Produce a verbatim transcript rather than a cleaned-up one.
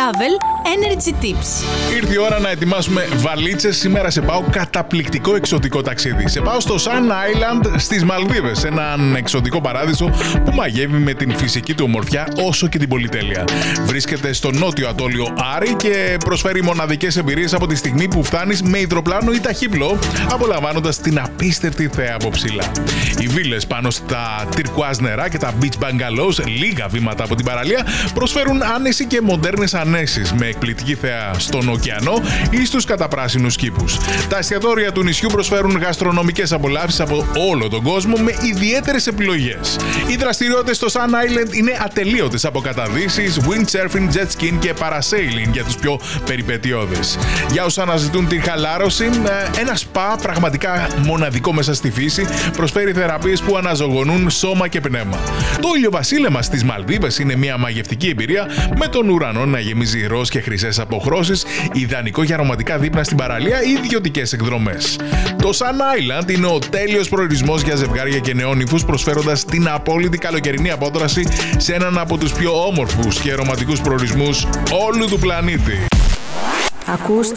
Travel Energy Tips. Ήρθε η ώρα να ετοιμάσουμε βαλίτσες. Σήμερα σε πάω καταπληκτικό εξωτικό ταξίδι. Σε πάω στο Sun Island στις Μαλδίβες, έναν εξωτικό παράδεισο που μαγεύει με την φυσική του ομορφιά όσο και την πολυτέλεια. Βρίσκεται στο νότιο ατόλιο Άρη και προσφέρει μοναδικές εμπειρίες από τη στιγμή που φτάνεις με υδροπλάνο ή ταχύπλο, απολαμβάνοντας την απίστευτη θέα από ψηλά. Οι βίλες πάνω στα τυρκουάζ νερά και τα beach bungalows, λίγα βήματα από την παραλία, προσφέρουν άνεση και μοντέρνες ανέσεις με εκπληκτική θέα στον ωκεανό ή στους καταπράσινους κήπους. Τα εστιατόρια του νησιού προσφέρουν γαστρονομικές απολαύσεις από όλο τον κόσμο με ιδιαίτερες επιλογές. Οι δραστηριότητες στο Sun Island είναι ατελείωτες, από καταδύσεις, windsurfing, jet skiing και parasailing για τους πιο περιπετειώδες. Για όσους αναζητούν την χαλάρωση, ένα σπα πραγματικά μοναδικό μέσα στη φύση προσφέρει θεραπείες που αναζωογονούν σώμα και πνεύμα. Το ηλιοβασίλεμα στις Μαλδίβες είναι μια μαγευτική εμπειρία, με τον ουρανό να γεμίζει ροζ και χρυσές αποχρώσεις, ιδανικό για ρομαντικά δείπνα στην παραλία ή ιδιωτικές εκδρομές. Το Sun Island είναι ο τέλειος προορισμός για ζευγάρια και νεόνυφους, προσφέροντας την απόλυτη καλοκαιρινή απόδραση σε έναν από τους πιο όμορφους και ρομαντικούς προορισμούς όλου του πλανήτη. Ακούς